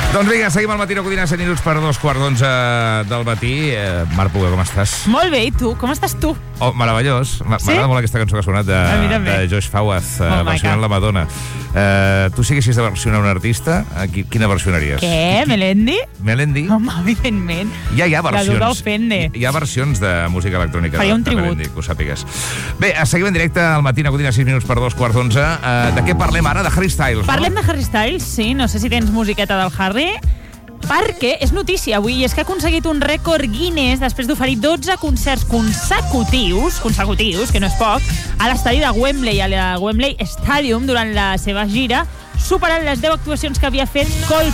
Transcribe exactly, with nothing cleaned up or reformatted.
Doncs vinga, seguim al Matí Codina, set minuts per dos quarts d'onze del matí. Eh, Marc Puga, com estàs? Molt bé, i tu? Com estàs tu? Oh, meravellós. M'agrada Sí? molt aquesta cançó que ha sonat de, de Josh Fawaz, uh, Oh my versionant God. la Madonna. Uh, tu siguessis de versionar un artista, uh, qui- quina versionaries? Què? Melendi? Melendi? Home, evidentment. Ja hi ha La Duda versions. ofende. Hi, hi ha versions de música electrònica. Faria de- un de tribut. Melendi, que ho sàpigues. Bé, eh, seguim en directe al Matí Codina, sis minuts per dos quarts d'onze. Uh, de què parlem ara? De Harry Styles, Parlem no? de Harry Styles, sí. No sé si tens musiqueta del Harry. Perquè és notícia avui, i és que ha aconseguit un rècord Guinness després d'oferir dotze concerts consecutius, consecutius, que no és poc, a l'estadi de Wembley, a la Wembley Stadium, durant la seva gira, superant les deu actuacions que havia fet Coldplay